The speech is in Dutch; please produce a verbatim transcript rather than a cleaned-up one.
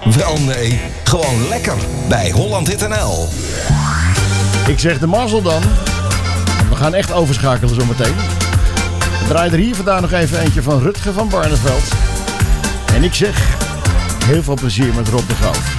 Wel nee, gewoon lekker bij Holland Hit N L. Ik zeg de mazzel dan. We gaan echt overschakelen zometeen. We draaien er hier vandaag nog even eentje van Rutger van Barneveld. En ik zeg heel veel plezier met Rob de Groot.